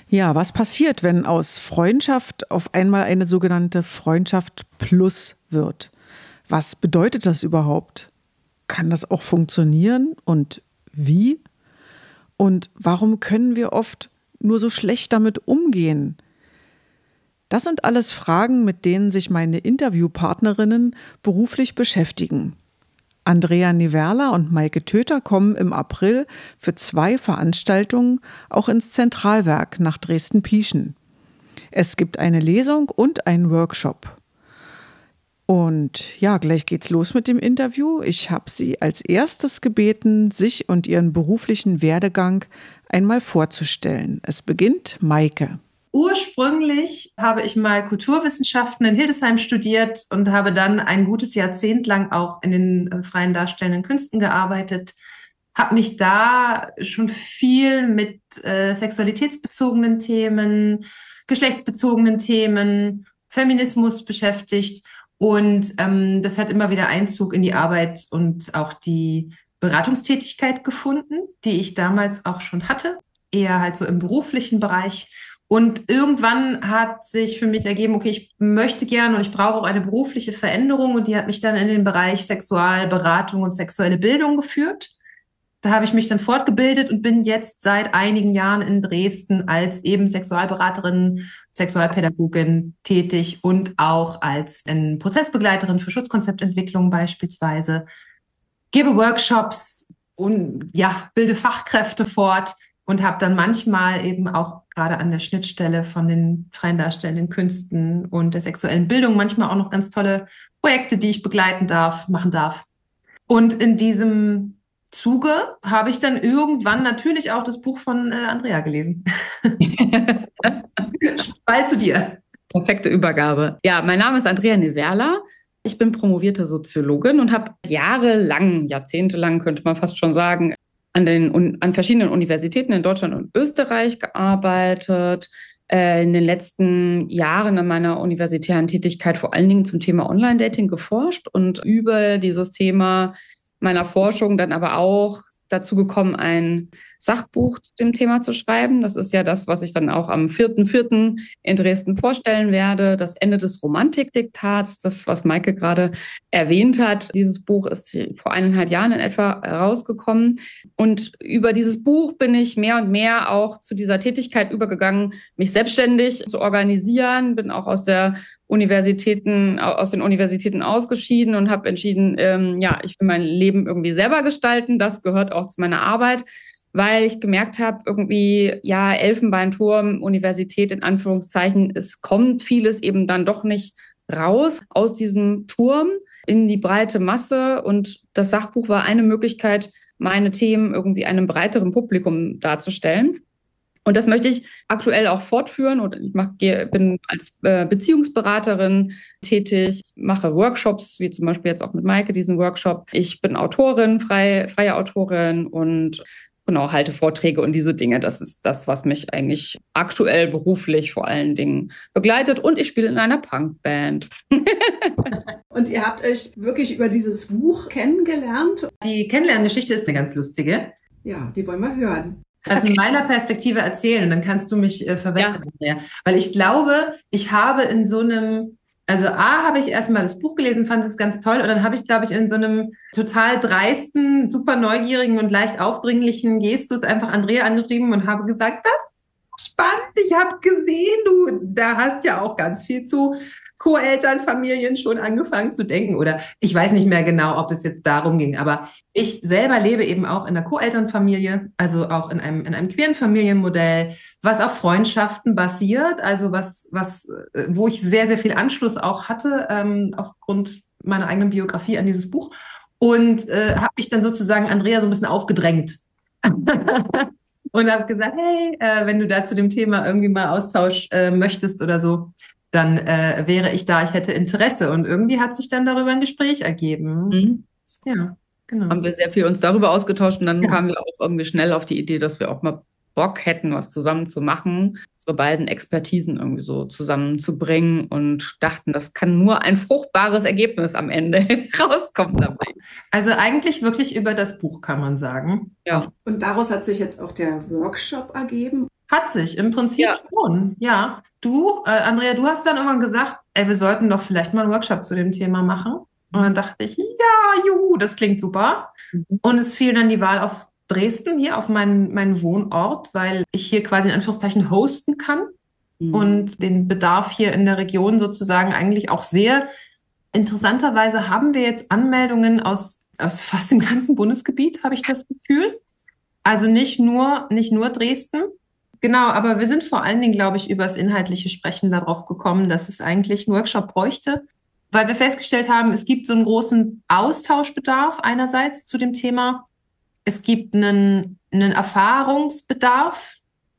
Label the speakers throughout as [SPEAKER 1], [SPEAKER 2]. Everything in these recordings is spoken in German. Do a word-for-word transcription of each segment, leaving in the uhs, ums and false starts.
[SPEAKER 1] Ja, was passiert, wenn aus Freundschaft auf einmal eine sogenannte Freundschaft plus wird? Was bedeutet das überhaupt? Kann das auch funktionieren und wie? Und warum können wir oft nur so schlecht damit umgehen? Das sind alles Fragen, mit denen sich meine Interviewpartnerinnen beruflich beschäftigen. Andrea Niverla und Maike Töter kommen im April für zwei Veranstaltungen auch ins Zentralwerk nach Dresden-Pieschen. Es gibt eine Lesung und einen Workshop. Und ja, gleich geht's los mit dem Interview. Ich habe sie als erstes gebeten, sich und ihren beruflichen Werdegang einmal vorzustellen. Es beginnt Maike.
[SPEAKER 2] Ursprünglich habe ich mal Kulturwissenschaften in Hildesheim studiert und habe dann ein gutes Jahrzehnt lang auch in den freien darstellenden Künsten gearbeitet. Habe mich da schon viel mit äh, sexualitätsbezogenen Themen, geschlechtsbezogenen Themen, Feminismus beschäftigt. Und ähm, das hat immer wieder Einzug in die Arbeit und auch die Beratungstätigkeit gefunden, die ich damals auch schon hatte, eher halt so im beruflichen Bereich. Und irgendwann hat sich für mich ergeben, okay, ich möchte gerne und ich brauche auch eine berufliche Veränderung. Und die hat mich dann in den Bereich Sexualberatung und sexuelle Bildung geführt. Da habe ich mich dann fortgebildet und bin jetzt seit einigen Jahren in Dresden als eben Sexualberaterin, Sexualpädagogin tätig und auch als Prozessbegleiterin für Schutzkonzeptentwicklung beispielsweise. Gebe Workshops und ja, bilde Fachkräfte fort. Und habe dann manchmal eben auch gerade an der Schnittstelle von den freien darstellenden Künsten und der sexuellen Bildung manchmal auch noch ganz tolle Projekte, die ich begleiten darf, machen darf. Und in diesem Zuge habe ich dann irgendwann natürlich auch das Buch von äh, Andrea gelesen. Bald zu dir.
[SPEAKER 3] Perfekte Übergabe. Ja, mein Name ist Andrea Niverla. Ich bin promovierte Soziologin und habe jahrelang, jahrzehntelang könnte man fast schon sagen, an den an verschiedenen Universitäten in Deutschland und Österreich gearbeitet, äh, in den letzten Jahren in meiner universitären Tätigkeit vor allen Dingen zum Thema Online-Dating geforscht und über dieses Thema meiner Forschung dann aber auch dazu gekommen, ein Sachbuch zu dem Thema zu schreiben. Das ist ja das, was ich dann auch am vierten vierten in Dresden vorstellen werde. Das Ende des Romantikdiktats, das, was Maike gerade erwähnt hat. Dieses Buch ist vor eineinhalb Jahren in etwa rausgekommen. Und über dieses Buch bin ich mehr und mehr auch zu dieser Tätigkeit übergegangen, mich selbstständig zu organisieren. Bin auch aus der Universitäten, aus den Universitäten ausgeschieden und habe entschieden, ähm, ja, ich will mein Leben irgendwie selber gestalten. Das gehört auch zu meiner Arbeit, weil ich gemerkt habe, irgendwie, ja, Elfenbeinturm, Universität in Anführungszeichen, es kommt vieles eben dann doch nicht raus aus diesem Turm in die breite Masse. Und das Sachbuch war eine Möglichkeit, meine Themen irgendwie einem breiteren Publikum darzustellen. Und das möchte ich aktuell auch fortführen. Und ich mach, bin als äh, Beziehungsberaterin tätig, mache Workshops, wie zum Beispiel jetzt auch mit Maike diesen Workshop. Ich bin Autorin, frei, freie Autorin und genau, halte Vorträge und diese Dinge. Das ist das, was mich eigentlich aktuell beruflich vor allen Dingen begleitet. Und ich spiele in einer Punkband.
[SPEAKER 4] Und ihr habt euch wirklich über dieses Buch kennengelernt?
[SPEAKER 2] Die Kennenlerngeschichte ist eine ganz lustige.
[SPEAKER 4] Ja, die wollen wir hören.
[SPEAKER 2] Also in meiner Perspektive erzählen und dann kannst du mich äh, verbessern. Ja. Weil ich glaube, ich habe in so einem, also A, habe ich erstmal das Buch gelesen, fand es ganz toll und dann habe ich, glaube ich, in so einem total dreisten, super neugierigen und leicht aufdringlichen Gestus einfach Andrea angeschrieben und habe gesagt, das ist spannend, ich habe gesehen, du, da hast ja auch ganz viel zu Co-Elternfamilien schon angefangen zu denken oder ich weiß nicht mehr genau, ob es jetzt darum ging, aber ich selber lebe eben auch in einer Co-Elternfamilie, also auch in einem, in einem queeren Familienmodell, was auf Freundschaften basiert, also was, was, wo ich sehr, sehr viel Anschluss auch hatte, ähm, aufgrund meiner eigenen Biografie an dieses Buch und äh, habe mich dann sozusagen Andrea so ein bisschen aufgedrängt. Und habe gesagt, hey, äh, wenn du da zu dem Thema irgendwie mal Austausch äh, möchtest oder so, dann äh, wäre ich da, ich hätte Interesse. Und irgendwie hat sich dann darüber ein Gespräch ergeben.
[SPEAKER 3] Mhm.
[SPEAKER 2] Ja, genau.
[SPEAKER 3] Haben wir sehr viel uns darüber ausgetauscht und dann
[SPEAKER 2] ja.
[SPEAKER 3] kamen wir auch irgendwie schnell auf die Idee, dass wir auch mal Bock hätten, was zusammen zu machen, unsere beiden Expertisen irgendwie so zusammenzubringen und dachten, das kann nur ein fruchtbares Ergebnis am Ende rauskommen dabei.
[SPEAKER 2] Also eigentlich wirklich über das Buch, kann man sagen.
[SPEAKER 3] Ja.
[SPEAKER 4] Und daraus hat sich jetzt auch der Workshop ergeben.
[SPEAKER 2] Hat sich, im Prinzip
[SPEAKER 3] Ja.
[SPEAKER 2] schon, ja. Du, äh, Andrea, du hast dann irgendwann gesagt, ey, wir sollten doch vielleicht mal einen Workshop zu dem Thema machen. Und dann dachte ich, ja, juhu, das klingt super.
[SPEAKER 3] Mhm.
[SPEAKER 2] Und es fiel dann die Wahl auf Dresden, hier auf meinen, meinen Wohnort, weil ich hier quasi in Anführungszeichen hosten kann
[SPEAKER 3] Mhm.
[SPEAKER 2] und den Bedarf hier in der Region sozusagen eigentlich auch sehe. Interessanterweise haben wir jetzt Anmeldungen aus, aus fast dem ganzen Bundesgebiet, habe ich das Gefühl. Also nicht nur, nicht nur Dresden. Genau, aber wir sind vor allen Dingen, glaube ich, über das inhaltliche Sprechen darauf gekommen, dass es eigentlich einen Workshop bräuchte, weil wir festgestellt haben, es gibt so einen großen Austauschbedarf einerseits zu dem Thema. Es gibt einen, einen Erfahrungsbedarf,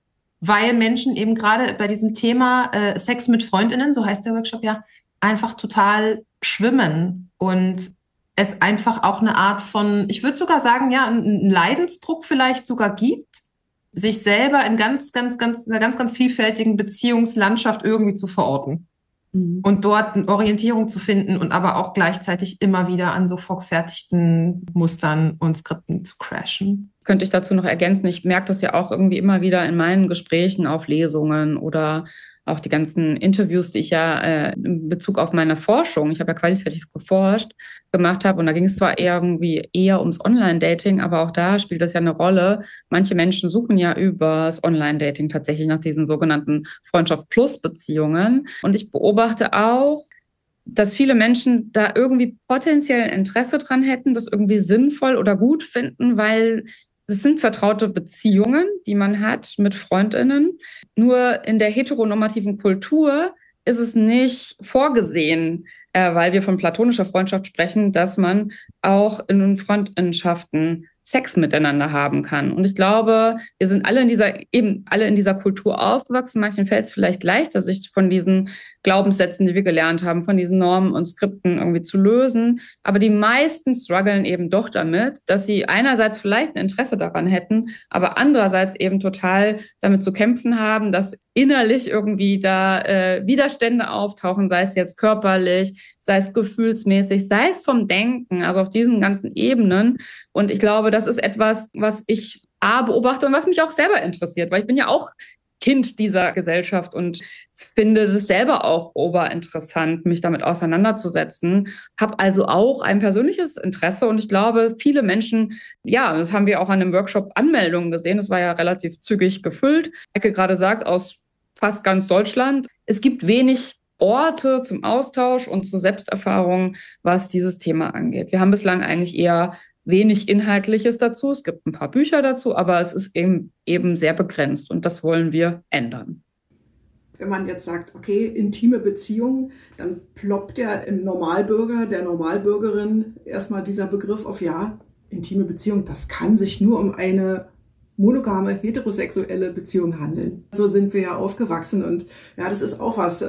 [SPEAKER 2] weil Menschen eben gerade bei diesem Thema äh, Sex mit Freundinnen, so heißt der Workshop ja, einfach total schwimmen und es einfach auch eine Art von, ich würde sogar sagen, ja, einen Leidensdruck vielleicht sogar gibt, sich selber in ganz, ganz, ganz, einer ganz, ganz vielfältigen Beziehungslandschaft irgendwie zu verorten
[SPEAKER 3] Mhm.
[SPEAKER 2] und dort eine Orientierung zu finden und aber auch gleichzeitig immer wieder an so vorgefertigten Mustern und Skripten zu crashen.
[SPEAKER 3] Könnte ich dazu noch ergänzen, ich merke das ja auch irgendwie immer wieder in meinen Gesprächen auf Lesungen oder auch die ganzen Interviews, die ich ja äh, in Bezug auf meine Forschung, ich habe ja qualitativ geforscht, gemacht habe. Und da ging es zwar eher irgendwie eher ums Online-Dating, aber auch da spielt das ja eine Rolle. Manche Menschen suchen ja über das Online-Dating tatsächlich nach diesen sogenannten Freundschaft-Plus-Beziehungen. Und ich beobachte auch, dass viele Menschen da irgendwie potenziell Interesse dran hätten, das irgendwie sinnvoll oder gut finden, weil es sind vertraute Beziehungen, die man hat mit FreundInnen. Nur in der heteronormativen Kultur ist es nicht vorgesehen, äh, weil wir von platonischer Freundschaft sprechen, dass man auch in Freundinnenschaften Sex miteinander haben kann. Und ich glaube, wir sind alle in dieser, eben alle in dieser Kultur aufgewachsen. Manchen fällt es vielleicht leichter, sich von diesen Glaubenssätzen, die wir gelernt haben, von diesen Normen und Skripten irgendwie zu lösen. Aber die meisten strugglen eben doch damit, dass sie einerseits vielleicht ein Interesse daran hätten, aber andererseits eben total damit zu kämpfen haben, dass innerlich irgendwie da äh, Widerstände auftauchen, sei es jetzt körperlich, sei es gefühlsmäßig, sei es vom Denken, also auf diesen ganzen Ebenen. Und ich glaube, das ist etwas, was ich A, beobachte und was mich auch selber interessiert, weil ich bin ja auch Kind dieser Gesellschaft und finde das selber auch oberinteressant, mich damit auseinanderzusetzen. Habe also auch ein persönliches Interesse und ich glaube, viele Menschen, ja, das haben wir auch an dem Workshop Anmeldungen gesehen, das war ja relativ zügig gefüllt. Ecke gerade sagt, aus fast ganz Deutschland. Es gibt wenig Orte zum Austausch und zur Selbsterfahrung, was dieses Thema angeht. Wir haben bislang eigentlich eher wenig Inhaltliches dazu. Es gibt ein paar Bücher dazu, aber es ist eben, eben sehr begrenzt und das wollen wir ändern.
[SPEAKER 4] Wenn man jetzt sagt, okay, intime Beziehungen, dann ploppt ja im Normalbürger, der Normalbürgerin erstmal dieser Begriff auf, ja, intime Beziehung, das kann sich nur um eine monogame, heterosexuelle Beziehung handeln. So sind wir ja aufgewachsen und ja, das ist auch was,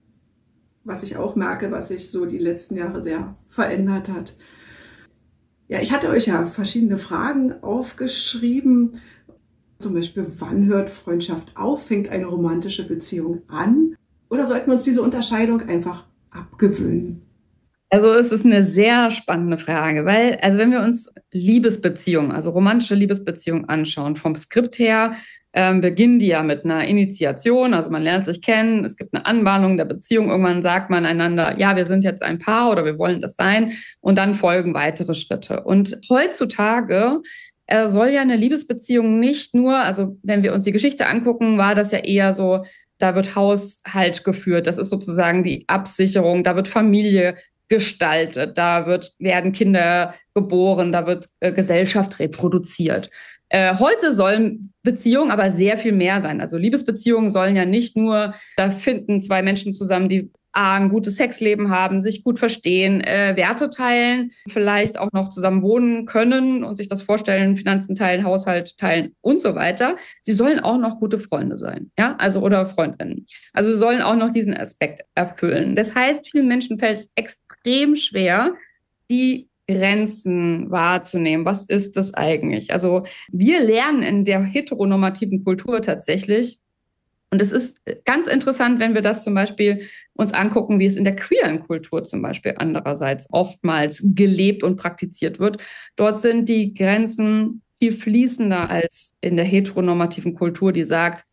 [SPEAKER 4] was ich auch merke, was sich so die letzten Jahre sehr verändert hat. Ja, ich hatte euch ja verschiedene Fragen aufgeschrieben. Zum Beispiel, wann hört Freundschaft auf? Fängt eine romantische Beziehung an? Oder sollten wir uns diese Unterscheidung einfach abgewöhnen?
[SPEAKER 3] Also es ist eine sehr spannende Frage, weil, also wenn wir uns Liebesbeziehungen, also romantische Liebesbeziehungen anschauen, vom Skript her ähm, beginnen die ja mit einer Initiation, also man lernt sich kennen, es gibt eine Anbahnung der Beziehung, irgendwann sagt man einander, ja, wir sind jetzt ein Paar oder wir wollen das sein und dann folgen weitere Schritte. Und heutzutage äh, soll ja eine Liebesbeziehung nicht nur, also wenn wir uns die Geschichte angucken, war das ja eher so, da wird Haushalt geführt, das ist sozusagen die Absicherung, da wird Familie gestaltet, da wird, werden Kinder geboren, da wird äh, Gesellschaft reproduziert. Äh, heute sollen Beziehungen aber sehr viel mehr sein. Also Liebesbeziehungen sollen ja nicht nur, da finden zwei Menschen zusammen, die A, ein gutes Sexleben haben, sich gut verstehen, äh, Werte teilen, vielleicht auch noch zusammen wohnen können und sich das vorstellen, Finanzen teilen, Haushalt teilen und so weiter. Sie sollen auch noch gute Freunde sein, ja, also oder Freundinnen. Also sie sollen auch noch diesen Aspekt erfüllen. Das heißt, vielen Menschen fällt es extrem schwer, die Grenzen wahrzunehmen. Was ist das eigentlich? Also wir lernen in der heteronormativen Kultur tatsächlich, und es ist ganz interessant, wenn wir das zum Beispiel uns angucken, wie es in der queeren Kultur zum Beispiel andererseits oftmals gelebt und praktiziert wird. Dort sind die Grenzen viel fließender als in der heteronormativen Kultur, die sagt,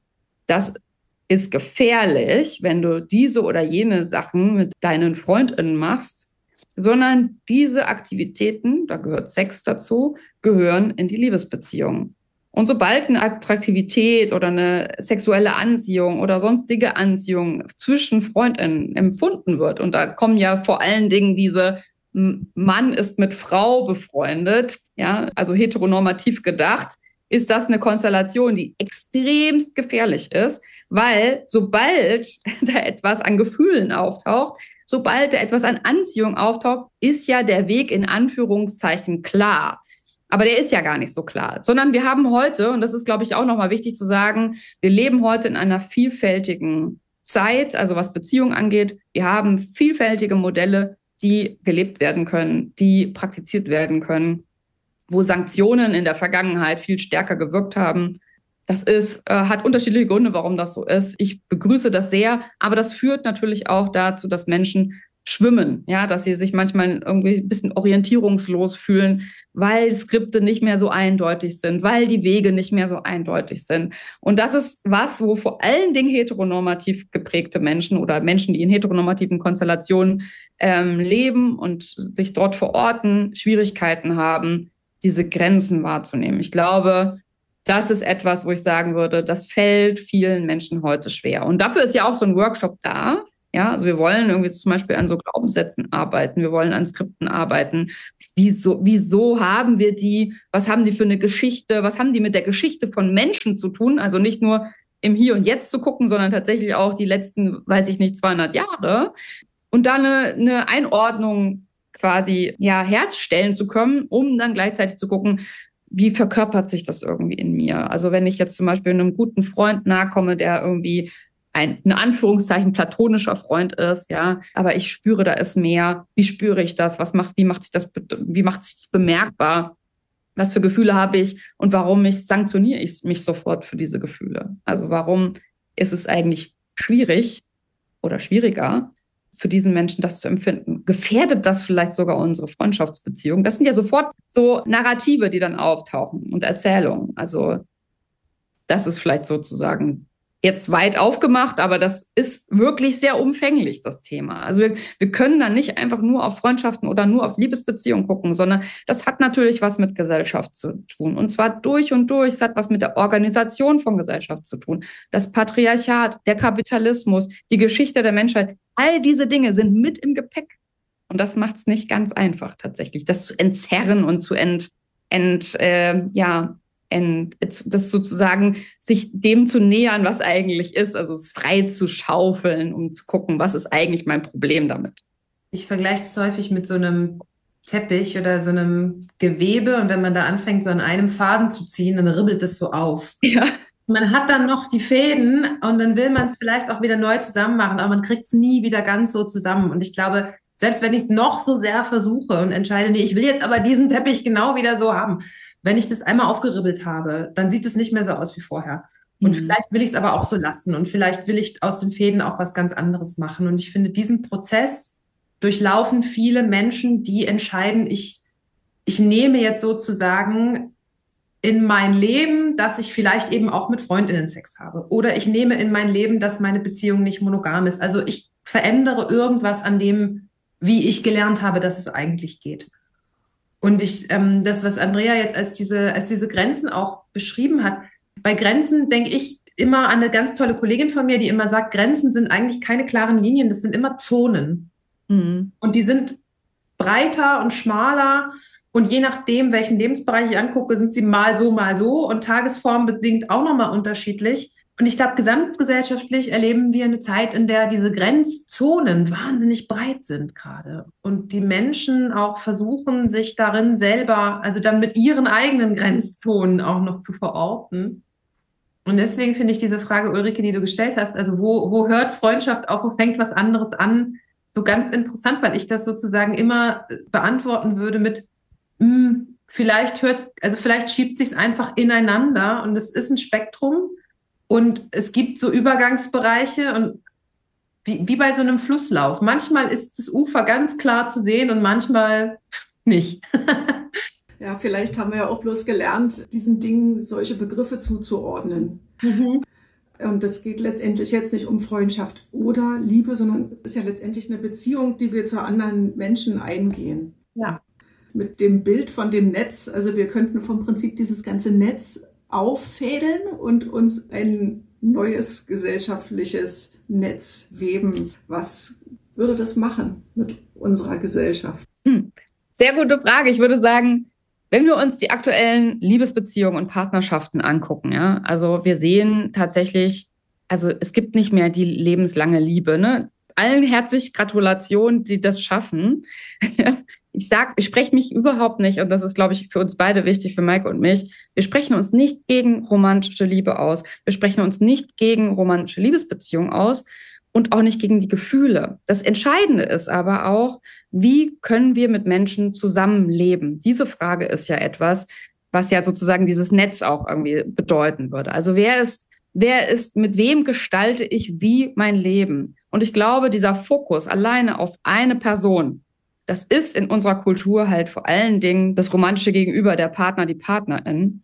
[SPEAKER 3] das ist gefährlich, wenn du diese oder jene Sachen mit deinen FreundInnen machst, sondern diese Aktivitäten, da gehört Sex dazu, gehören in die Liebesbeziehung. Und sobald eine Attraktivität oder eine sexuelle Anziehung oder sonstige Anziehung zwischen FreundInnen empfunden wird, und da kommen ja vor allen Dingen diese Mann ist mit Frau befreundet, ja, also heteronormativ gedacht, ist das eine Konstellation, die extremst gefährlich ist, weil sobald da etwas an Gefühlen auftaucht, sobald da etwas an Anziehung auftaucht, ist ja der Weg in Anführungszeichen klar. Aber der ist ja gar nicht so klar, sondern wir haben heute, und das ist, glaube ich, auch nochmal wichtig zu sagen, wir leben heute in einer vielfältigen Zeit, also was Beziehung angeht. Wir haben vielfältige Modelle, die gelebt werden können, die praktiziert werden können, wo Sanktionen in der Vergangenheit viel stärker gewirkt haben. Das ist, äh, hat unterschiedliche Gründe, warum das so ist. Ich begrüße das sehr, aber das führt natürlich auch dazu, dass Menschen schwimmen, ja, dass sie sich manchmal irgendwie ein bisschen orientierungslos fühlen, weil Skripte nicht mehr so eindeutig sind, weil die Wege nicht mehr so eindeutig sind. Und das ist was, wo vor allen Dingen heteronormativ geprägte Menschen oder Menschen, die in heteronormativen Konstellationen ähm, leben und sich dort verorten, Schwierigkeiten haben, diese Grenzen wahrzunehmen. Ich glaube, das ist etwas, wo ich sagen würde, das fällt vielen Menschen heute schwer. Und dafür ist ja auch so ein Workshop da. Ja, also wir wollen irgendwie zum Beispiel an so Glaubenssätzen arbeiten, wir wollen an Skripten arbeiten. Wieso, wieso haben wir die? Was haben die für eine Geschichte? Was haben die mit der Geschichte von Menschen zu tun? Also nicht nur im Hier und Jetzt zu gucken, sondern tatsächlich auch die letzten, weiß ich nicht, zweihundert Jahre. Und da eine, eine Einordnung quasi ja, herstellen zu können, um dann gleichzeitig zu gucken, wie verkörpert sich das irgendwie in mir? Also wenn ich jetzt zum Beispiel einem guten Freund nahe komme, der irgendwie ein, in Anführungszeichen, platonischer Freund ist, ja, aber ich spüre, da ist mehr. Wie spüre ich das? Was macht, wie macht sich das, wie macht sich das bemerkbar? Was für Gefühle habe ich und warum ich sanktioniere ich mich sofort für diese Gefühle? Also warum ist es eigentlich schwierig oder schwieriger für diesen Menschen, das zu empfinden? Gefährdet das vielleicht sogar unsere Freundschaftsbeziehung? Das sind ja sofort so Narrative, die dann auftauchen und Erzählungen. Also das ist vielleicht sozusagen jetzt weit aufgemacht, aber das ist wirklich sehr umfänglich, das Thema. Also wir, wir können dann nicht einfach nur auf Freundschaften oder nur auf Liebesbeziehungen gucken, sondern das hat natürlich was mit Gesellschaft zu tun. Und zwar durch und durch. Es hat was mit der Organisation von Gesellschaft zu tun. Das Patriarchat, der Kapitalismus, die Geschichte der Menschheit, all diese Dinge sind mit im Gepäck. Und das macht es nicht ganz einfach tatsächlich, das zu entzerren und zu ent, ent äh, ja, das sozusagen sich dem zu nähern, was eigentlich ist, also es frei zu schaufeln, um zu gucken, was ist eigentlich mein Problem damit.
[SPEAKER 2] Ich vergleiche das häufig mit so einem Teppich oder so einem Gewebe und wenn man da anfängt, so an einem Faden zu ziehen, dann ribbelt es so auf.
[SPEAKER 3] Ja.
[SPEAKER 2] Man hat dann noch die Fäden und dann will man es vielleicht auch wieder neu zusammen machen, aber man kriegt es nie wieder ganz so zusammen. Und ich glaube, selbst wenn ich es noch so sehr versuche und entscheide, nee, ich will jetzt aber diesen Teppich genau wieder so haben, wenn ich das einmal aufgeribbelt habe, dann sieht es nicht mehr so aus wie vorher. Und mhm. vielleicht will ich es aber auch so lassen und vielleicht will ich aus den Fäden auch was ganz anderes machen. Und ich finde, diesen Prozess durchlaufen viele Menschen, die entscheiden, ich, ich nehme jetzt sozusagen in mein Leben, dass ich vielleicht eben auch mit Freundinnen Sex habe. Oder ich nehme in mein Leben, dass meine Beziehung nicht monogam ist. Also ich verändere irgendwas an dem, wie ich gelernt habe, dass es eigentlich geht. Und ich, ähm, das, was Andrea jetzt als diese, als diese Grenzen auch beschrieben hat, bei Grenzen denke ich immer an eine ganz tolle Kollegin von mir, die immer sagt, Grenzen sind eigentlich keine klaren Linien, das sind immer Zonen. Mhm. Und die sind breiter und schmaler und je nachdem, welchen Lebensbereich ich angucke, sind sie mal so, mal so und tagesformbedingt auch nochmal unterschiedlich. Und ich glaube, gesamtgesellschaftlich erleben wir eine Zeit, in der diese Grenzzonen wahnsinnig breit sind gerade. Und die Menschen auch versuchen, sich darin selber, also dann mit ihren eigenen Grenzzonen auch noch zu verorten. Und deswegen finde ich diese Frage, Ulrike, die du gestellt hast, also wo, wo hört Freundschaft auf, wo fängt was anderes an, so ganz interessant, weil ich das sozusagen immer beantworten würde mit, mh, vielleicht hört, also vielleicht schiebt sich's einfach ineinander und es ist ein Spektrum. Und es gibt so Übergangsbereiche und wie, wie bei so einem Flusslauf. Manchmal ist das Ufer ganz klar zu sehen und manchmal nicht.
[SPEAKER 4] Ja, vielleicht haben wir ja auch bloß gelernt, diesen Dingen solche Begriffe zuzuordnen. Mhm. Und das geht letztendlich jetzt nicht um Freundschaft oder Liebe, sondern es ist ja letztendlich eine Beziehung, die wir zu anderen Menschen eingehen.
[SPEAKER 2] Ja.
[SPEAKER 4] Mit dem Bild von dem Netz, also wir könnten vom Prinzip dieses ganze Netz auffädeln und uns ein neues gesellschaftliches Netz weben. Was würde das machen mit unserer Gesellschaft?
[SPEAKER 3] Hm. Sehr gute Frage. Ich würde sagen, wenn wir uns die aktuellen Liebesbeziehungen und Partnerschaften angucken, ja, also wir sehen tatsächlich, also es gibt nicht mehr die lebenslange Liebe, ne? Allen herzlich Gratulation, die das schaffen. Ich sag, ich spreche mich überhaupt nicht, und das ist, glaube ich, für uns beide wichtig, für Maike und mich, wir sprechen uns nicht gegen romantische Liebe aus. Wir sprechen uns nicht gegen romantische Liebesbeziehungen aus und auch nicht gegen die Gefühle. Das Entscheidende ist aber auch, wie können wir mit Menschen zusammenleben? Diese Frage ist ja etwas, was ja sozusagen dieses Netz auch irgendwie bedeuten würde. Also wer ist, wer ist, mit wem gestalte ich wie mein Leben? Und ich glaube, dieser Fokus alleine auf eine Person, das ist in unserer Kultur halt vor allen Dingen das romantische Gegenüber, der Partner, die Partnerin.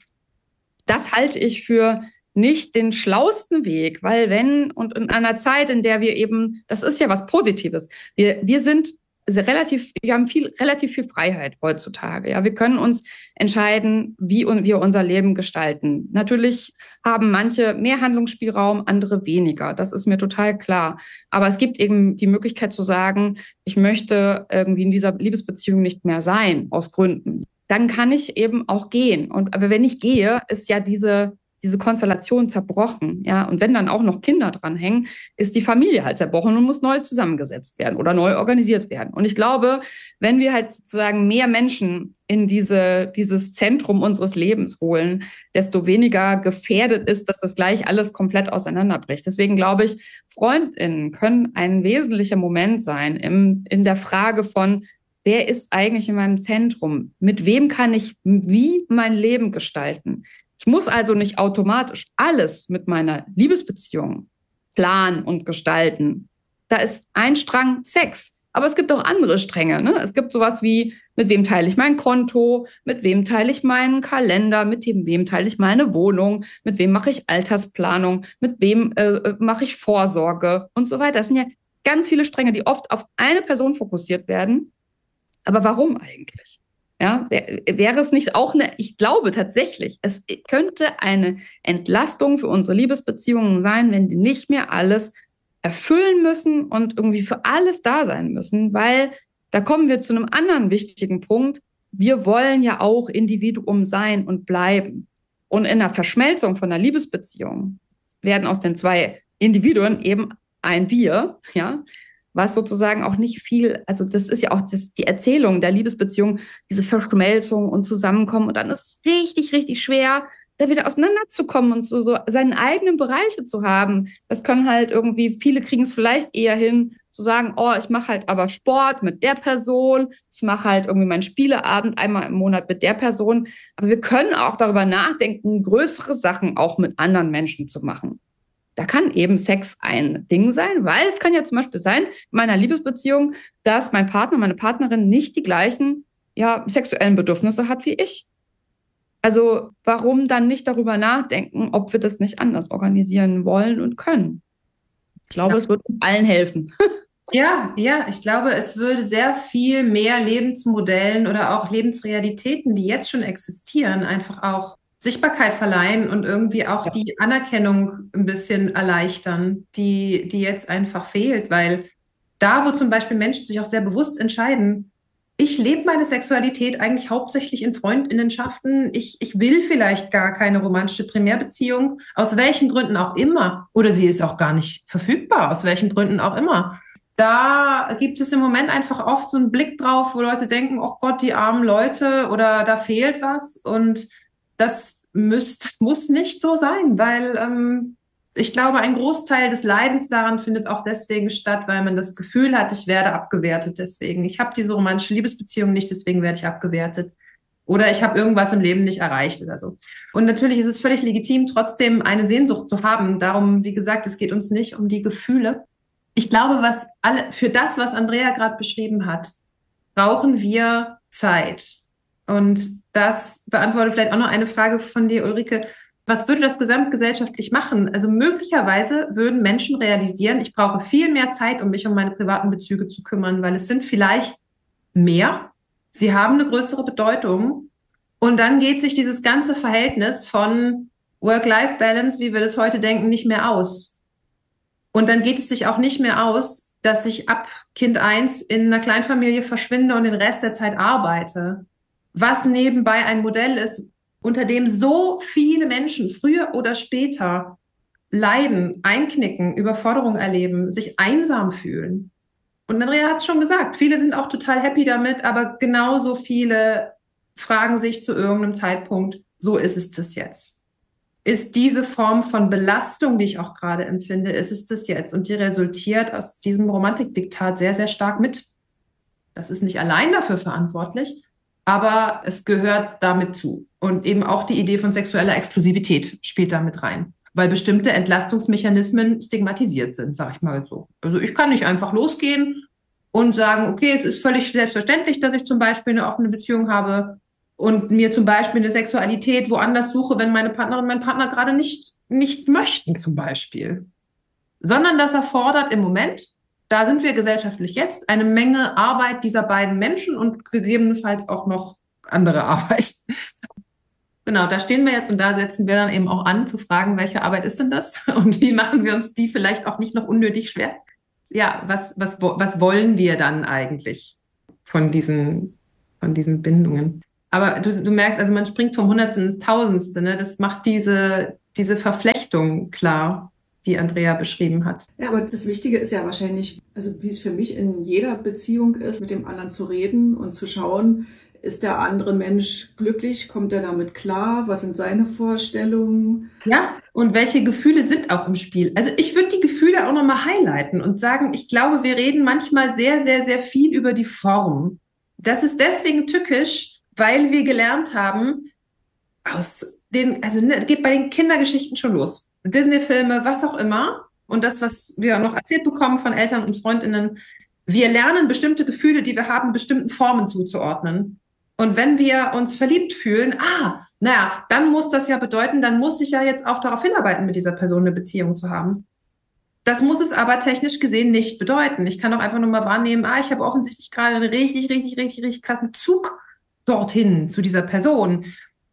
[SPEAKER 3] Das halte ich für nicht den schlausten Weg, weil wenn, und in einer Zeit, in der wir eben, das ist ja was Positives, wir, wir sind relativ, wir haben viel, relativ viel Freiheit heutzutage. Ja, wir können uns entscheiden, wie wir unser Leben gestalten. Natürlich haben manche mehr Handlungsspielraum, andere weniger. Das ist mir total klar. Aber es gibt eben die Möglichkeit zu sagen, ich möchte irgendwie in dieser Liebesbeziehung nicht mehr sein, aus Gründen. Dann kann ich eben auch gehen. Und aber wenn ich gehe, ist ja diese diese Konstellation zerbrochen, ja, und wenn dann auch noch Kinder dranhängen, ist die Familie halt zerbrochen und muss neu zusammengesetzt werden oder neu organisiert werden. Und ich glaube, wenn wir halt sozusagen mehr Menschen in diese, dieses Zentrum unseres Lebens holen, desto weniger gefährdet ist, dass das gleich alles komplett auseinanderbricht. Deswegen glaube ich, FreundInnen können ein wesentlicher Moment sein im, in der Frage von, wer ist eigentlich in meinem Zentrum? Mit wem kann ich wie mein Leben gestalten? Ich muss also nicht automatisch alles mit meiner Liebesbeziehung planen und gestalten. Da ist ein Strang Sex, aber es gibt auch andere Stränge. Ne? Es gibt sowas wie, mit wem teile ich mein Konto, mit wem teile ich meinen Kalender, mit wem teile ich meine Wohnung, mit wem mache ich Altersplanung, mit wem äh, mache ich Vorsorge und so weiter. Das sind ja ganz viele Stränge, die oft auf eine Person fokussiert werden. Aber warum eigentlich? Ja, wäre es nicht auch eine, ich glaube tatsächlich, es könnte eine Entlastung für unsere Liebesbeziehungen sein, wenn die nicht mehr alles erfüllen müssen und irgendwie für alles da sein müssen, weil da kommen wir zu einem anderen wichtigen Punkt. Wir wollen ja auch Individuum sein und bleiben. Und in der Verschmelzung von einer Liebesbeziehung werden aus den zwei Individuen eben ein Wir, ja, was sozusagen auch nicht viel, also das ist ja auch das, die Erzählung der Liebesbeziehung, diese Verschmelzung und Zusammenkommen, und dann ist es richtig, richtig schwer, da wieder auseinanderzukommen und so, so seinen eigenen Bereiche zu haben. Das können halt irgendwie, viele kriegen es vielleicht eher hin, zu sagen, oh, ich mache halt aber Sport mit der Person, ich mache halt irgendwie meinen Spieleabend einmal im Monat mit der Person, aber wir können auch darüber nachdenken, größere Sachen auch mit anderen Menschen zu machen. Da kann eben Sex ein Ding sein, weil es kann ja zum Beispiel sein, in meiner Liebesbeziehung, dass mein Partner, meine Partnerin nicht die gleichen ja, sexuellen Bedürfnisse hat wie ich. Also warum dann nicht darüber nachdenken, ob wir das nicht anders organisieren wollen und können? Ich glaube, es wird uns allen helfen.
[SPEAKER 2] Ja, ja, ich glaube, es würde sehr viel mehr Lebensmodellen oder auch Lebensrealitäten, die jetzt schon existieren, einfach auch Sichtbarkeit verleihen und irgendwie auch ja. die Anerkennung ein bisschen erleichtern, die, die jetzt einfach fehlt, weil da, wo zum Beispiel Menschen sich auch sehr bewusst entscheiden, ich lebe meine Sexualität eigentlich hauptsächlich in Freundinnenschaften, ich, ich will vielleicht gar keine romantische Primärbeziehung, aus welchen Gründen auch immer, oder sie ist auch gar nicht verfügbar, aus welchen Gründen auch immer. Da gibt es im Moment einfach oft so einen Blick drauf, wo Leute denken, oh Gott, die armen Leute, oder da fehlt was, und das müsst, muss nicht so sein, weil ähm, ich glaube, ein Großteil des Leidens daran findet auch deswegen statt, weil man das Gefühl hat, ich werde abgewertet deswegen. Ich habe diese romantische Liebesbeziehung nicht, deswegen werde ich abgewertet. Oder ich habe irgendwas im Leben nicht erreicht oder so. Und natürlich ist es völlig legitim, trotzdem eine Sehnsucht zu haben. Darum, wie gesagt, es geht uns nicht um die Gefühle. Ich glaube, was alle, für das, was Andrea gerade beschrieben hat, brauchen wir Zeit. Und das beantwortet vielleicht auch noch eine Frage von dir, Ulrike. Was würde das gesamtgesellschaftlich machen? Also möglicherweise würden Menschen realisieren, ich brauche viel mehr Zeit, um mich um meine privaten Bezüge zu kümmern, weil es sind vielleicht mehr, sie haben eine größere Bedeutung und dann geht sich dieses ganze Verhältnis von Work-Life-Balance, wie wir das heute denken, nicht mehr aus. Und dann geht es sich auch nicht mehr aus, dass ich ab Kind eins in einer Kleinfamilie verschwinde und den Rest der Zeit arbeite. Was nebenbei ein Modell ist, unter dem so viele Menschen früher oder später leiden, einknicken, Überforderung erleben, sich einsam fühlen. Und Andrea hat es schon gesagt, viele sind auch total happy damit, aber genauso viele fragen sich zu irgendeinem Zeitpunkt, so ist es das jetzt. Ist diese Form von Belastung, die ich auch gerade empfinde, ist es das jetzt? Und die resultiert aus diesem Romantikdiktat sehr, sehr stark mit. Das ist nicht allein dafür verantwortlich, aber es gehört damit zu. Und eben auch die Idee von sexueller Exklusivität spielt da mit rein, weil bestimmte Entlastungsmechanismen stigmatisiert sind, sag ich mal so. Also ich kann nicht einfach losgehen und sagen, okay, es ist völlig selbstverständlich, dass ich zum Beispiel eine offene Beziehung habe und mir zum Beispiel eine Sexualität woanders suche, wenn meine Partnerin, mein Partner gerade nicht, nicht möchten zum Beispiel. Sondern das erfordert im Moment, da sind wir gesellschaftlich jetzt, eine Menge Arbeit dieser beiden Menschen und gegebenenfalls auch noch andere Arbeit. Genau, da stehen wir jetzt und da setzen wir dann eben auch an, zu fragen, welche Arbeit ist denn das und wie machen wir uns die vielleicht auch nicht noch unnötig schwer? Ja, was, was, was wollen wir dann eigentlich von diesen, von diesen Bindungen? Aber du, du merkst, also man springt vom Hundertsten ins Tausendste, ne? Das macht diese, diese Verflechtung klar, die Andrea beschrieben hat.
[SPEAKER 4] Ja, aber das Wichtige ist ja wahrscheinlich, also wie es für mich in jeder Beziehung ist, mit dem anderen zu reden und zu schauen, ist der andere Mensch glücklich? Kommt er damit klar? Was sind seine Vorstellungen?
[SPEAKER 2] Ja, und welche Gefühle sind auch im Spiel? Also ich würde die Gefühle auch nochmal highlighten und sagen, ich glaube, wir reden manchmal sehr, sehr, sehr viel über die Form. Das ist deswegen tückisch, weil wir gelernt haben, aus den, also ne, geht bei den Kindergeschichten schon los. Disney-Filme, was auch immer. Und das, was wir noch erzählt bekommen von Eltern und FreundInnen. Wir lernen bestimmte Gefühle, die wir haben, bestimmten Formen zuzuordnen. Und wenn wir uns verliebt fühlen, ah, naja, dann muss das ja bedeuten, dann muss ich ja jetzt auch darauf hinarbeiten, mit dieser Person eine Beziehung zu haben. Das muss es aber technisch gesehen nicht bedeuten. Ich kann doch einfach nur mal wahrnehmen, ah, ich habe offensichtlich gerade einen richtig, richtig, richtig, richtig krassen Zug dorthin zu dieser Person.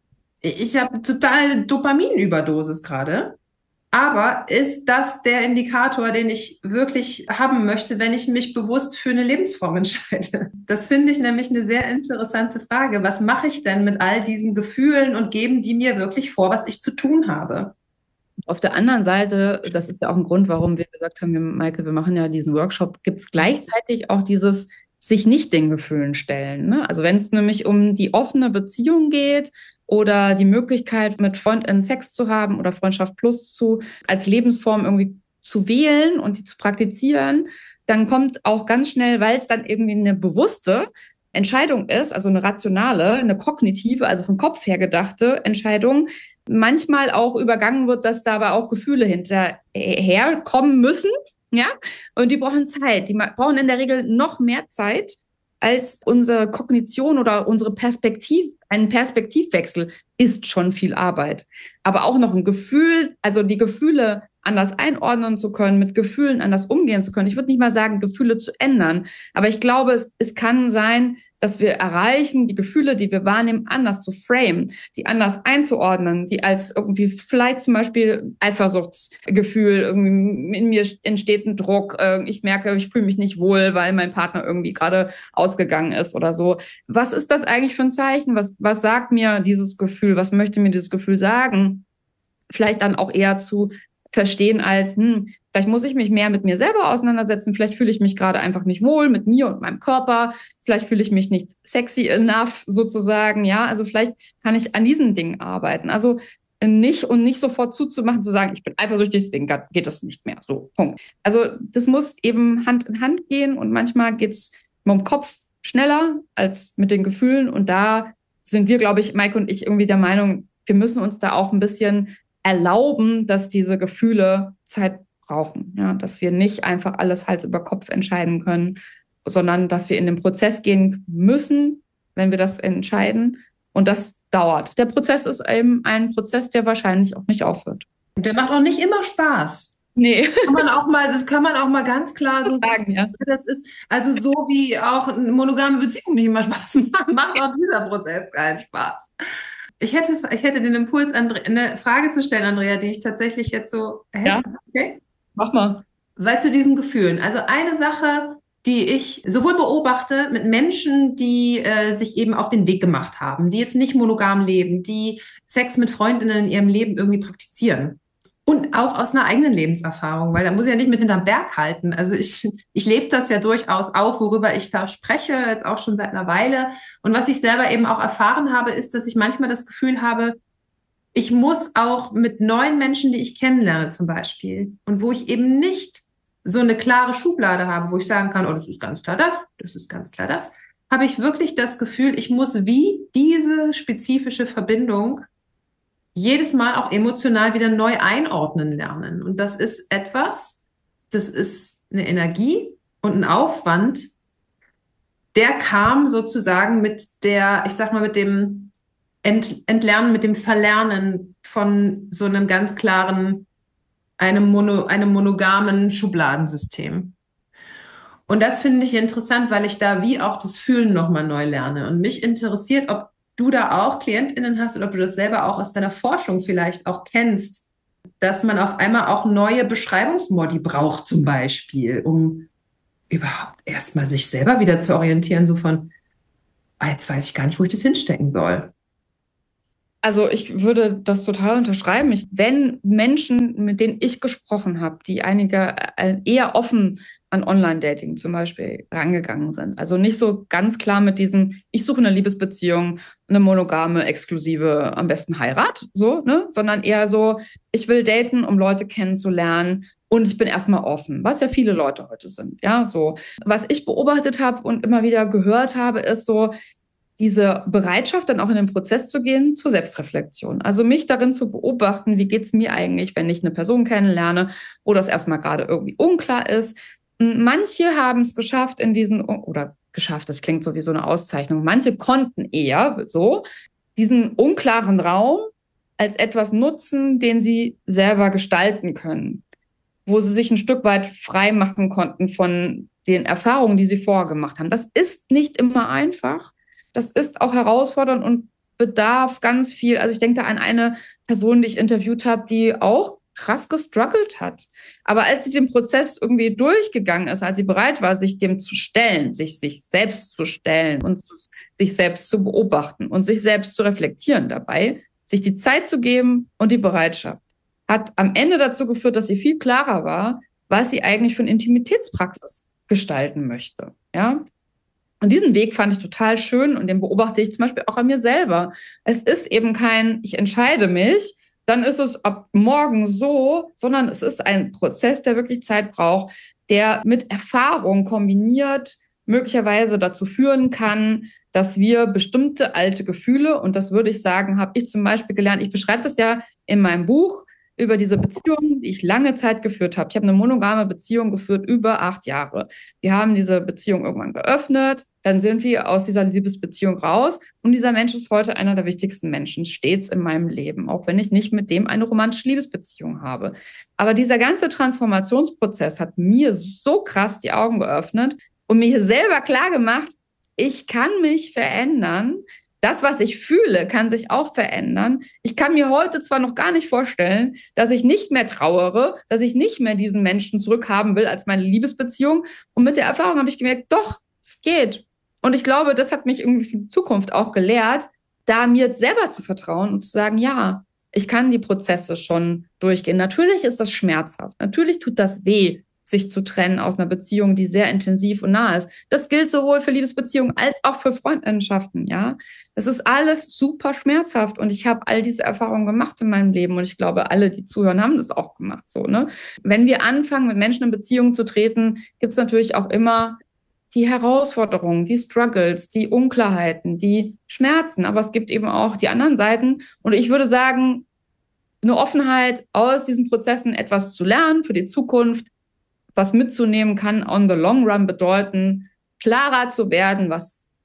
[SPEAKER 2] Ich habe total Dopaminüberdosis gerade. Aber ist das der Indikator, den ich wirklich haben möchte, wenn ich mich bewusst für eine Lebensform entscheide? Das finde ich nämlich eine sehr interessante Frage. Was mache ich denn mit all diesen Gefühlen und geben die mir wirklich vor, was ich zu tun habe?
[SPEAKER 3] Auf der anderen Seite, das ist ja auch ein Grund, warum wir gesagt haben, wir, Maike, wir machen ja diesen Workshop, gibt es gleichzeitig auch dieses sich nicht den Gefühlen stellen. Ne? Also wenn es nämlich um die offene Beziehung geht, oder die Möglichkeit, mit FreundInnen Sex zu haben oder Freundschaft Plus zu, als Lebensform irgendwie zu wählen und die zu praktizieren, dann kommt auch ganz schnell, weil es dann irgendwie eine bewusste Entscheidung ist, also eine rationale, eine kognitive, also vom Kopf her gedachte Entscheidung, manchmal auch übergangen wird, dass da aber auch Gefühle hinterher kommen müssen, ja, und die brauchen Zeit. Die brauchen in der Regel noch mehr Zeit, als unsere Kognition oder unsere Perspektiv, ein Perspektivwechsel ist schon viel Arbeit. Aber auch noch ein Gefühl, also die Gefühle anders einordnen zu können, mit Gefühlen anders umgehen zu können. Ich würde nicht mal sagen, Gefühle zu ändern. Aber ich glaube, es, es kann sein, dass wir erreichen, die Gefühle, die wir wahrnehmen, anders zu framen, die anders einzuordnen, die als irgendwie vielleicht zum Beispiel Eifersuchtsgefühl, irgendwie in mir entsteht ein Druck, ich merke, ich fühle mich nicht wohl, weil mein Partner irgendwie gerade ausgegangen ist oder so. Was ist das eigentlich für ein Zeichen? Was, was sagt mir dieses Gefühl? Was möchte mir dieses Gefühl sagen? Vielleicht dann auch eher zu verstehen als, hm, vielleicht muss ich mich mehr mit mir selber auseinandersetzen, vielleicht fühle ich mich gerade einfach nicht wohl mit mir und meinem Körper, vielleicht fühle ich mich nicht sexy enough sozusagen, ja, also vielleicht kann ich an diesen Dingen arbeiten, also nicht und nicht sofort zuzumachen, zu sagen, ich bin eifersüchtig, deswegen geht das nicht mehr, so, Punkt. Also das muss eben Hand in Hand gehen und manchmal geht's mit dem Kopf schneller als mit den Gefühlen und da sind wir, glaube ich, Maike und ich irgendwie der Meinung, wir müssen uns da auch ein bisschen erlauben, dass diese Gefühle Zeit brauchen, ja, dass wir nicht einfach alles Hals über Kopf entscheiden können, sondern dass wir in den Prozess gehen müssen, wenn wir das entscheiden Und das dauert. Der Prozess ist eben ein Prozess, der wahrscheinlich auch nicht aufhört.
[SPEAKER 2] Und der macht auch nicht immer Spaß.
[SPEAKER 3] Nee.
[SPEAKER 2] Kann man auch mal, das kann man auch mal ganz klar so sagen. Ja. Das ist also so, wie auch eine monogame Beziehung nicht immer Spaß macht, macht auch dieser Prozess keinen Spaß. Ich hätte, ich hätte den Impuls, Andre, eine Frage zu stellen, Andrea, die ich tatsächlich jetzt so hätte.
[SPEAKER 3] Ja.
[SPEAKER 2] Okay?
[SPEAKER 3] Mach mal.
[SPEAKER 2] Weil zu diesen Gefühlen. Also eine Sache, die ich sowohl beobachte mit Menschen, die äh, sich eben auf den Weg gemacht haben, die jetzt nicht monogam leben, die Sex mit Freundinnen in ihrem Leben irgendwie praktizieren. Und auch aus einer eigenen Lebenserfahrung, weil da muss ich ja nicht mit hinterm Berg halten. Also ich, ich lebe das ja durchaus auch, worüber ich da spreche, jetzt auch schon seit einer Weile. Und was ich selber eben auch erfahren habe, ist, dass ich manchmal das Gefühl habe, ich muss auch mit neuen Menschen, die ich kennenlerne zum Beispiel, und wo ich eben nicht so eine klare Schublade habe, wo ich sagen kann, oh, das ist ganz klar das, das ist ganz klar das, habe ich wirklich das Gefühl, ich muss wie diese spezifische Verbindung jedes Mal auch emotional wieder neu einordnen lernen. Und das ist etwas, das ist eine Energie und ein Aufwand, der kam sozusagen mit der, ich sag mal, mit dem Ent, Entlernen, mit dem Verlernen von so einem ganz klaren, einem, Mono, einem monogamen Schubladensystem. Und das finde ich interessant, weil ich da wie auch das Fühlen nochmal neu lerne. Und mich interessiert, ob du da auch KlientInnen hast oder ob du das selber auch aus deiner Forschung vielleicht auch kennst, dass man auf einmal auch neue Beschreibungsmodi braucht zum Beispiel, um überhaupt erstmal sich selber wieder zu orientieren, so von, ah, jetzt weiß ich gar nicht, wo ich das hinstecken soll.
[SPEAKER 3] Also ich würde das total unterschreiben. Ich, wenn Menschen, mit denen ich gesprochen habe, die einige eher offen an Online-Dating zum Beispiel rangegangen sind, also nicht so ganz klar mit diesem, ich suche eine Liebesbeziehung, eine monogame, exklusive, am besten Heirat, so, ne, sondern eher so, ich will daten, um Leute kennenzulernen und ich bin erstmal offen, was ja viele Leute heute sind, ja, so. Was ich beobachtet habe und immer wieder gehört habe, ist so, diese Bereitschaft, dann auch in den Prozess zu gehen, zur Selbstreflexion. Also mich darin zu beobachten, wie geht's mir eigentlich, wenn ich eine Person kennenlerne, wo das erstmal gerade irgendwie unklar ist. Manche haben es geschafft in diesen, oder geschafft, das klingt so wie so eine Auszeichnung, manche konnten eher so diesen unklaren Raum als etwas nutzen, den sie selber gestalten können, wo sie sich ein Stück weit frei machen konnten von den Erfahrungen, die sie vorher gemacht haben. Das ist nicht immer einfach. Das ist auch herausfordernd und bedarf ganz viel. Also ich denke da an eine Person, die ich interviewt habe, die auch krass gestruggelt hat. Aber als sie den Prozess irgendwie durchgegangen ist, als sie bereit war, sich dem zu stellen, sich sich selbst zu stellen und zu, sich selbst zu beobachten und sich selbst zu reflektieren dabei, sich die Zeit zu geben und die Bereitschaft, hat am Ende dazu geführt, dass sie viel klarer war, was sie eigentlich für eine Intimitätspraxis gestalten möchte. Ja. Und diesen Weg fand ich total schön und den beobachte ich zum Beispiel auch an mir selber. Es ist eben kein, ich entscheide mich, dann ist es ab morgen so, sondern es ist ein Prozess, der wirklich Zeit braucht, der mit Erfahrung kombiniert möglicherweise dazu führen kann, dass wir bestimmte alte Gefühle, und das würde ich sagen, habe ich zum Beispiel gelernt, ich beschreibe das ja in meinem Buch, über diese Beziehung, die ich lange Zeit geführt habe. Ich habe eine monogame Beziehung geführt, über acht Jahre. Wir haben diese Beziehung irgendwann geöffnet, dann sind wir aus dieser Liebesbeziehung raus und dieser Mensch ist heute einer der wichtigsten Menschen stets in meinem Leben, auch wenn ich nicht mit dem eine romantische Liebesbeziehung habe. Aber dieser ganze Transformationsprozess hat mir so krass die Augen geöffnet und mir selber klar gemacht, ich kann mich verändern. Das, was ich fühle, kann sich auch verändern. Ich kann mir heute zwar noch gar nicht vorstellen, dass ich nicht mehr trauere, dass ich nicht mehr diesen Menschen zurückhaben will als meine Liebesbeziehung. Und mit der Erfahrung habe ich gemerkt, doch, es geht. Und ich glaube, das hat mich irgendwie für die Zukunft auch gelehrt, da mir selber zu vertrauen und zu sagen, ja, ich kann die Prozesse schon durchgehen. Natürlich ist das schmerzhaft. Natürlich tut das weh, sich zu trennen aus einer Beziehung, die sehr intensiv und nah ist. Das gilt sowohl für Liebesbeziehungen als auch für Freundschaften, ja. Das ist alles super schmerzhaft und ich habe all diese Erfahrungen gemacht in meinem Leben und ich glaube, alle, die zuhören, haben das auch gemacht, so, ne. Wenn wir anfangen, mit Menschen in Beziehungen zu treten, gibt es natürlich auch immer die Herausforderungen, die Struggles, die Unklarheiten, die Schmerzen, aber es gibt eben auch die anderen Seiten und ich würde sagen, eine Offenheit, aus diesen Prozessen etwas zu lernen für die Zukunft, was mitzunehmen kann, on the long run bedeuten, klarer zu werden, was,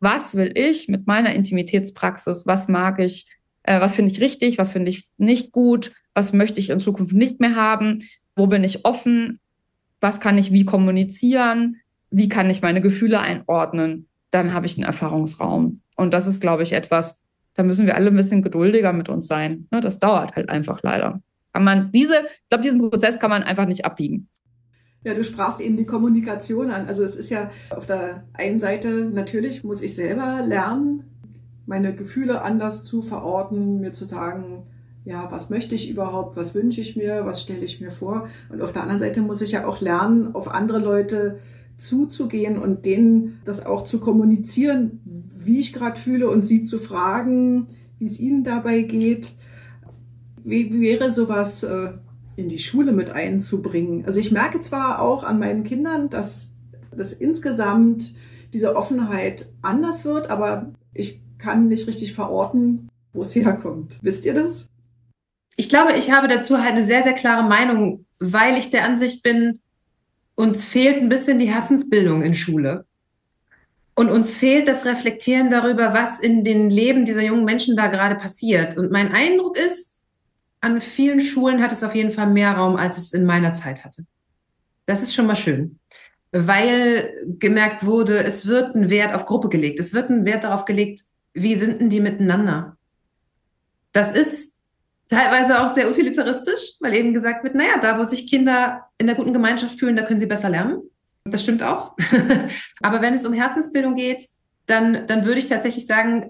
[SPEAKER 3] was will ich mit meiner Intimitätspraxis, was mag ich, äh, was finde ich richtig, was finde ich nicht gut, was möchte ich in Zukunft nicht mehr haben, wo bin ich offen, was kann ich wie kommunizieren, wie kann ich meine Gefühle einordnen, dann habe ich einen Erfahrungsraum. Und das ist, glaube ich, etwas, da müssen wir alle ein bisschen geduldiger mit uns sein. Das dauert halt einfach leider. Kann man diese, ich glaube, diesen Prozess kann man einfach nicht abbiegen.
[SPEAKER 4] Ja, du sprachst eben die Kommunikation an. Also es ist ja auf der einen Seite, natürlich muss ich selber lernen, meine Gefühle anders zu verorten, mir zu sagen, ja, was möchte ich überhaupt, was wünsche ich mir, was stelle ich mir vor. Und auf der anderen Seite muss ich ja auch lernen, auf andere Leute zuzugehen und denen das auch zu kommunizieren, wie ich gerade fühle und sie zu fragen, wie es ihnen dabei geht. Wie, wie wäre sowas äh, in die Schule mit einzubringen? Also ich merke zwar auch an meinen Kindern, dass, dass insgesamt diese Offenheit anders wird, aber ich kann nicht richtig verorten, wo es herkommt. Wisst ihr das?
[SPEAKER 2] Ich glaube, ich habe dazu halt eine sehr, sehr klare Meinung, weil ich der Ansicht bin, uns fehlt ein bisschen die Herzensbildung in Schule. Und uns fehlt das Reflektieren darüber, was in den Leben dieser jungen Menschen da gerade passiert. Und mein Eindruck ist, an vielen Schulen hat es auf jeden Fall mehr Raum, als es in meiner Zeit hatte. Das ist schon mal schön, weil gemerkt wurde, es wird ein Wert auf Gruppe gelegt. Es wird ein Wert darauf gelegt, wie sind denn die miteinander? Das ist teilweise auch sehr utilitaristisch, weil eben gesagt wird, naja, da, wo sich Kinder in der guten Gemeinschaft fühlen, da können sie besser lernen. Das stimmt auch. Aber wenn es um Herzensbildung geht, dann, dann würde ich tatsächlich sagen,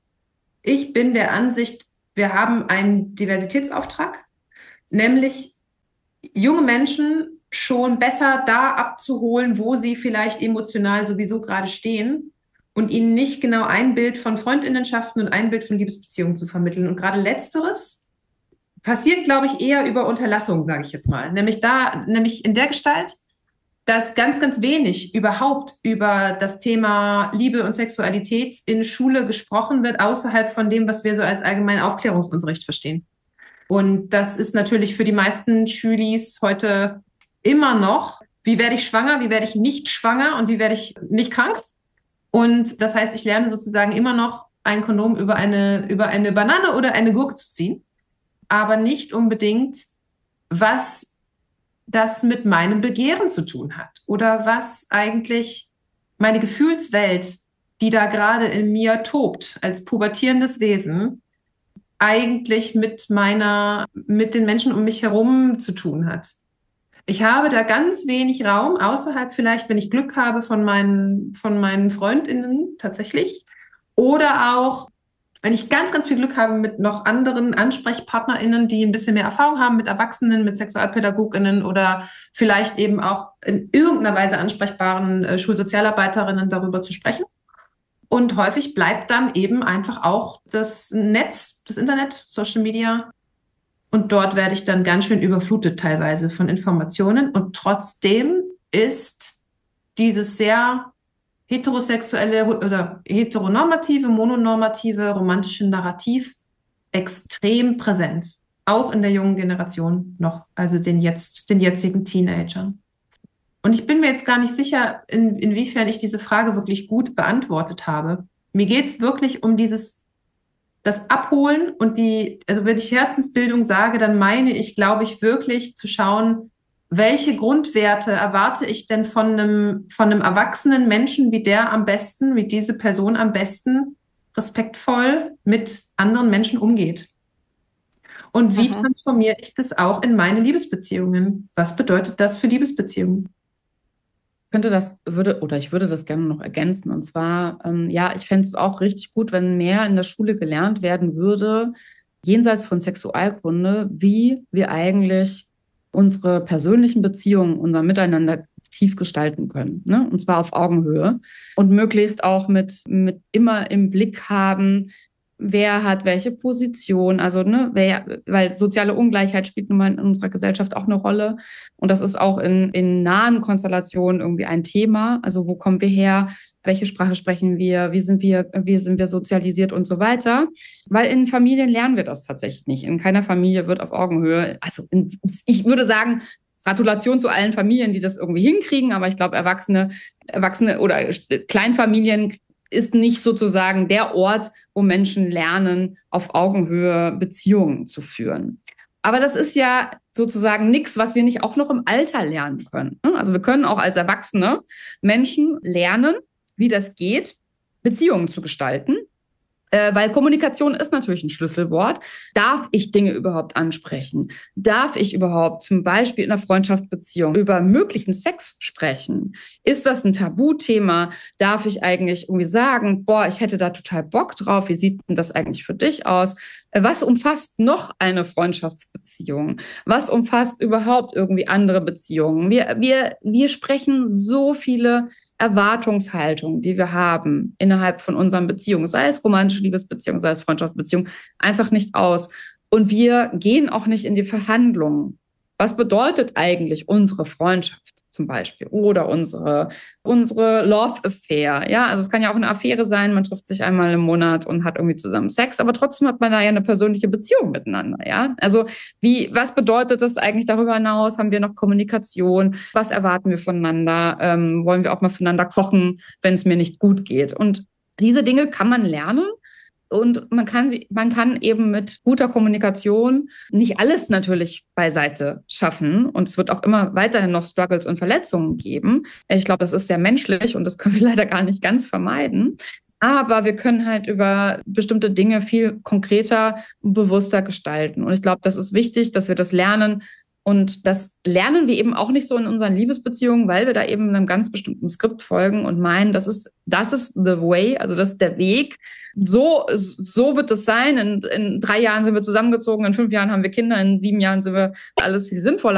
[SPEAKER 2] ich bin der Ansicht, wir haben einen Diversitätsauftrag, nämlich junge Menschen schon besser da abzuholen, wo sie vielleicht emotional sowieso gerade stehen und ihnen nicht genau ein Bild von Freundinnenschaften und ein Bild von Liebesbeziehungen zu vermitteln. Und gerade Letzteres passiert, glaube ich, eher über Unterlassung, sage ich jetzt mal. Nämlich da, nämlich in der Gestalt, dass ganz, ganz wenig überhaupt über das Thema Liebe und Sexualität in Schule gesprochen wird, außerhalb von dem, was wir so als allgemeinen Aufklärungsunterricht verstehen. Und das ist natürlich für die meisten Schülis heute immer noch, wie werde ich schwanger, wie werde ich nicht schwanger und wie werde ich nicht krank? Und das heißt, ich lerne sozusagen immer noch ein Kondom über eine, über eine Banane oder eine Gurke zu ziehen, aber nicht unbedingt, was das mit meinem Begehren zu tun hat oder was eigentlich meine Gefühlswelt, die da gerade in mir tobt, als pubertierendes Wesen, eigentlich mit meiner, mit den Menschen um mich herum zu tun hat. Ich habe da ganz wenig Raum, außerhalb vielleicht, wenn ich Glück habe von meinen, von meinen FreundInnen tatsächlich, oder auch, wenn ich ganz, ganz viel Glück habe mit noch anderen AnsprechpartnerInnen, die ein bisschen mehr Erfahrung haben mit Erwachsenen, mit SexualpädagogInnen oder vielleicht eben auch in irgendeiner Weise ansprechbaren äh, Schulsozialarbeiterinnen darüber zu sprechen. Und häufig bleibt dann eben einfach auch das Netz, das Internet, Social Media. Und dort werde ich dann ganz schön überflutet teilweise von Informationen. Und trotzdem ist dieses sehr heterosexuelle oder heteronormative, mononormative, romantische Narrativ extrem präsent. Auch in der jungen Generation noch, also den jetzt, den jetzigen Teenagern. Und ich bin mir jetzt gar nicht sicher, in, inwiefern ich diese Frage wirklich gut beantwortet habe. Mir geht es wirklich um dieses, das Abholen und die, also wenn ich Herzensbildung sage, dann meine ich, glaube ich, wirklich zu schauen, welche Grundwerte erwarte ich denn von einem, von einem erwachsenen Menschen, wie der am besten, wie diese Person am besten respektvoll mit anderen Menschen umgeht? Und wie mhm. transformiere ich das auch in meine Liebesbeziehungen? Was bedeutet das für Liebesbeziehungen?
[SPEAKER 3] Ich könnte das, würde, oder ich würde das gerne noch ergänzen. Und zwar, ähm, ja, ich fände es auch richtig gut, wenn mehr in der Schule gelernt werden würde, jenseits von Sexualkunde, wie wir eigentlich unsere persönlichen Beziehungen, unser Miteinander tief gestalten können, ne? Und zwar auf Augenhöhe und möglichst auch mit, mit immer im Blick haben, wer hat welche Position, also ne, wer, weil soziale Ungleichheit spielt nun mal in unserer Gesellschaft auch eine Rolle und das ist auch in, in nahen Konstellationen irgendwie ein Thema, also wo kommen wir her, welche Sprache sprechen wir, wie sind wir, wie sind wir sozialisiert und so weiter, weil in Familien lernen wir das tatsächlich nicht, in keiner Familie wird auf Augenhöhe, also in, ich würde sagen, Gratulation zu allen Familien, die das irgendwie hinkriegen, aber ich glaube, Erwachsene, Erwachsene oder Kleinfamilien ist nicht sozusagen der Ort, wo Menschen lernen, auf Augenhöhe Beziehungen zu führen. Aber das ist ja sozusagen nichts, was wir nicht auch noch im Alter lernen können. Also wir können auch als erwachsene Menschen lernen, wie das geht, Beziehungen zu gestalten. Weil Kommunikation ist natürlich ein Schlüsselwort. Darf ich Dinge überhaupt ansprechen? Darf ich überhaupt zum Beispiel in einer Freundschaftsbeziehung über möglichen Sex sprechen? Ist das ein Tabuthema? Darf ich eigentlich irgendwie sagen, boah, ich hätte da total Bock drauf. Wie sieht denn das eigentlich für dich aus? Was umfasst noch eine Freundschaftsbeziehung? Was umfasst überhaupt irgendwie andere Beziehungen? Wir, wir, wir sprechen so viele Erwartungshaltung, die wir haben innerhalb von unseren Beziehungen, sei es romantische Liebesbeziehung, sei es Freundschaftsbeziehung, einfach nicht aus. Und wir gehen auch nicht in die Verhandlungen. Was bedeutet eigentlich unsere Freundschaft zum Beispiel oder unsere, unsere Love Affair? Ja, also es kann ja auch eine Affäre sein, man trifft sich einmal im Monat und hat irgendwie zusammen Sex, aber trotzdem hat man da ja eine persönliche Beziehung miteinander, ja? Also wie, was bedeutet das eigentlich darüber hinaus? Haben wir noch Kommunikation? Was erwarten wir voneinander? Ähm, wollen wir auch mal voneinander kochen, wenn es mir nicht gut geht? Und diese Dinge kann man lernen. Und man kann sie, man kann eben mit guter Kommunikation nicht alles natürlich beiseite schaffen. Und es wird auch immer weiterhin noch Struggles und Verletzungen geben. Ich glaube, das ist sehr menschlich und das können wir leider gar nicht ganz vermeiden. Aber wir können halt über bestimmte Dinge viel konkreter und bewusster gestalten. Und ich glaube, das ist wichtig, dass wir das lernen. Und das lernen wir eben auch nicht so in unseren Liebesbeziehungen, weil wir da eben einem ganz bestimmten Skript folgen und meinen, das ist, das ist the way, also das ist der Weg. So, so wird es sein. In, in drei Jahren sind wir zusammengezogen, in fünf Jahren haben wir Kinder, in sieben Jahren sind wir alles viel sinnvoller.